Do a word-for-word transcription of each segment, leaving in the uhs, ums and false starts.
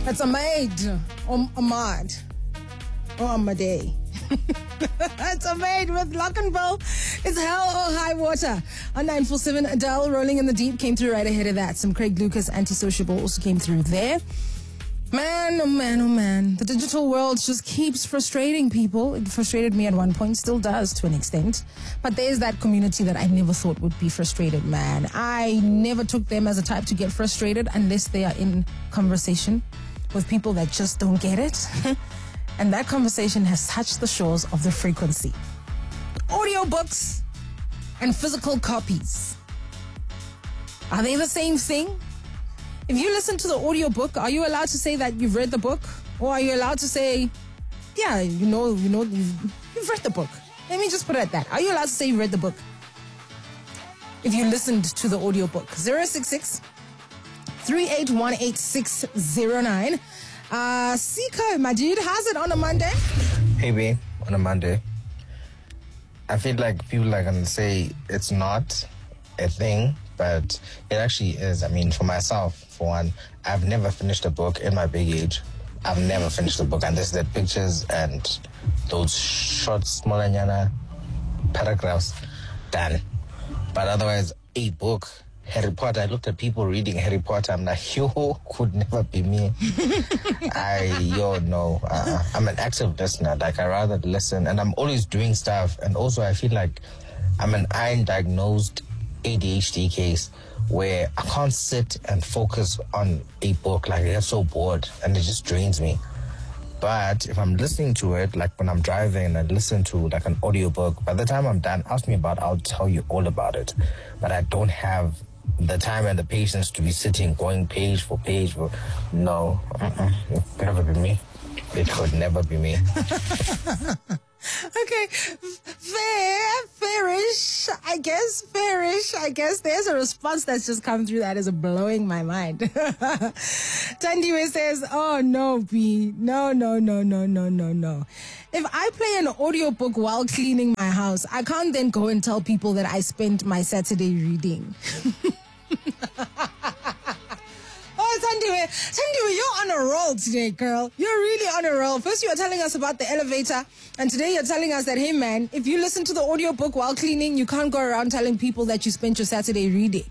It's a maid or Ahmad or Amadei. It's a maid with Lock and Bow. It's Hell or High Water. On nine four seven, Adele, Rolling in the Deep, came through right ahead of that. Some Craig Lucas, Antisociable, also came through there. Man, oh man, oh man. The digital world just keeps frustrating people. It frustrated me at one point, still does to an extent. But there's that community that I never thought would be frustrated, man. I never took them as a type to get frustrated unless they are in conversation with people that just don't get it. And that conversation has touched the shores of the frequency. Audiobooks and physical copies. Are they the same thing? If you listen to the audiobook, are you allowed to say that you've read the book? Or are you allowed to say, yeah, you know, you know, you've, you've read the book? Let me just put it at that. Are you allowed to say you read the book? If you listened to the audiobook. zero six six, three eight one, eight six zero nine. Uh, Siko, Majid, how's it on a Monday? Hey, babe, on a Monday. I feel like people are going to say it's not a thing, but it actually is. I mean, for myself, for one, I've never finished a book in my big age. I've never finished a book, and there's the pictures and those short, smaller nyana paragraphs done. But otherwise, a book, Harry Potter, I looked at people reading Harry Potter, I'm like, yo, could never be me. I, yo, no. Uh, I'm an active listener. Like, I rather listen, and I'm always doing stuff. And also, I feel like I'm an iron diagnosed A D H D case where I can't sit and focus on a book. Like, I get so bored and it just drains me. But if I'm listening to it, like when I'm driving and I listen to like an audiobook, by the time I'm done, ask me about it, I'll tell you all about it. But I don't have the time and the patience to be sitting, going page for page. For no, uh-uh. It could never be me. It could never be me. Okay, fair, fairish, I guess, fairish, I guess. There's a response that's just come through that is blowing my mind. Tandiwe says, oh, no, B, no, no, no, no, no, no, no. If I play an audiobook while cleaning my house, I can't then go and tell people that I spent my Saturday reading. Oh, Tandiwe, Tandiwe, you're on a roll today, girl. You're really on a roll. First, you were telling us about the elevator, and today you're telling us that, hey, man, if you listen to the audiobook while cleaning, you can't go around telling people that you spent your Saturday reading.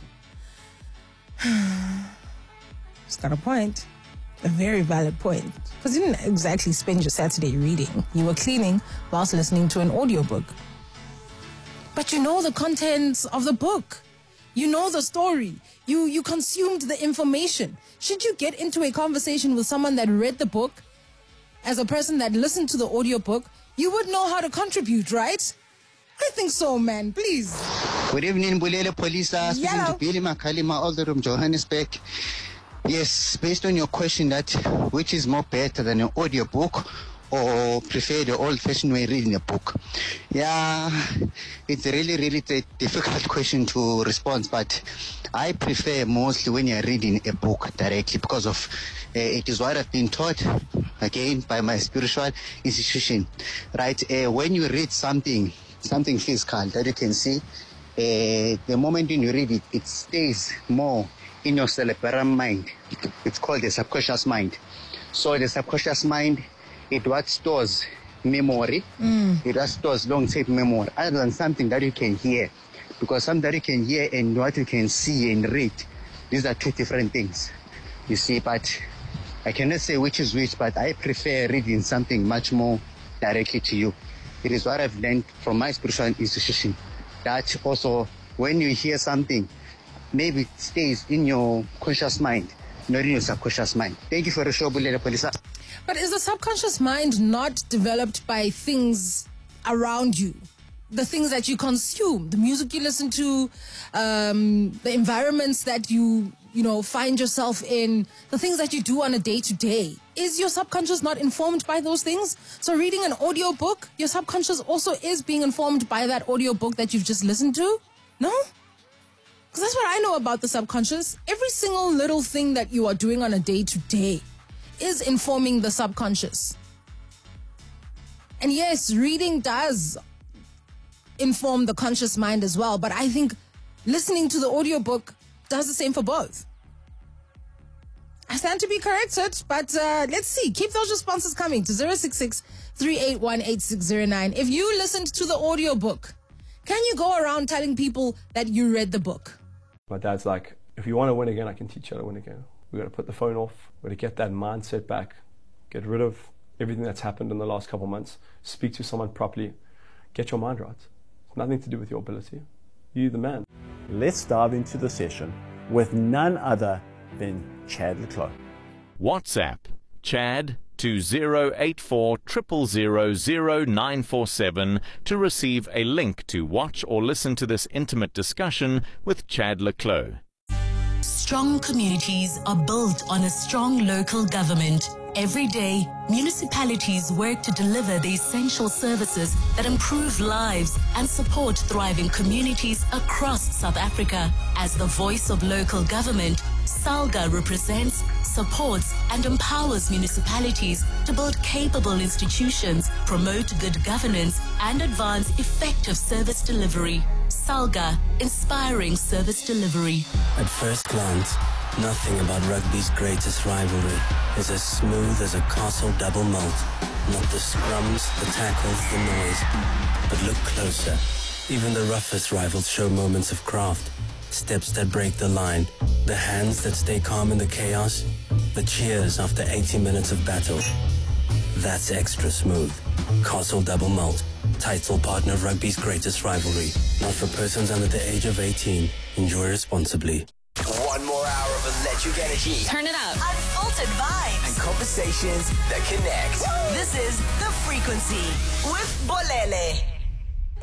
It's got a point. A very valid point. Because you didn't exactly spend your Saturday reading. You were cleaning whilst listening to an audiobook. But you know the contents of the book. You know the story. You you consumed the information. Should you get into a conversation with someone that read the book, as a person that listened to the audiobook, you would know how to contribute, right? I think so, man. Please. Good evening, Bulele Police. Speaking to Billy Makalima, all the room, Johannesburg. Yes, based on your question that which is more better than an audiobook or prefer the old-fashioned way reading a book? Yeah, it's really, really a difficult question to respond, but I prefer mostly when you're reading a book directly because of uh, it is what I've been taught, again, by my spiritual institution, right? Uh, when you read something, something physical that you can see, uh, the moment when you read it, it stays more in your cerebrum mind. It's called the subconscious mind. So the subconscious mind, it what stores memory, mm. it what stores long-term memory, other than something that you can hear. Because something that you can hear and what you can see and read, these are two different things, you see. But I cannot say which is which, but I prefer reading something much more directly to you. It is what I've learned from my spiritual institution, that also when you hear something, maybe it stays in your conscious mind, not in your subconscious mind. Thank you for the show, Bulele Polisa. But is the subconscious mind not developed by things around you? The things that you consume, the music you listen to, um, the environments that you, you know, find yourself in, the things that you do on a day-to-day. Is your subconscious not informed by those things? So reading an audiobook, your subconscious also is being informed by that audiobook that you've just listened to? No? Because that's what I know about the subconscious. Every single little thing that you are doing on a day-to-day is informing the subconscious. And yes, reading does inform the conscious mind as well, but I think listening to the audiobook does the same for both. I stand to be corrected, but uh, let's see. Keep those responses coming to zero six six, three eight one, eight six zero nine. If you listened to the audiobook, can you go around telling people that you read the book? My dad's like, if you want to win again, I can teach you how to win again. We've got to put the phone off. We've got to get that mindset back. Get rid of everything that's happened in the last couple of months. Speak to someone properly. Get your mind right. It's nothing to do with your ability. You're the man. Let's dive into the session with none other than Chad le Clos. WhatsApp Chad to zero eight four zero zero zero zero nine four seven to receive a link to watch or listen to this intimate discussion with Chad le Clos. Strong communities are built on a strong local government. Every day, municipalities work to deliver the essential services that improve lives and support thriving communities across South Africa. As the voice of local government, SALGA represents, supports and empowers municipalities to build capable institutions, promote good governance and advance effective service delivery. SALGA, inspiring service delivery. At first glance, nothing about rugby's greatest rivalry is as smooth as a Castle double malt. Not the scrums, the tackles, the noise. But look closer. Even the roughest rivals show moments of craft. Steps that break the line. The hands that stay calm in the chaos. The cheers after eighty minutes of battle. That's extra smooth. Castle double malt. Title partner of rugby's greatest rivalry. Not for persons under the age of eighteen. Enjoy responsibly. One more hour of electric energy. Turn it up. Unfiltered vibes. And conversations that connect. This is The Frequency with Bolele.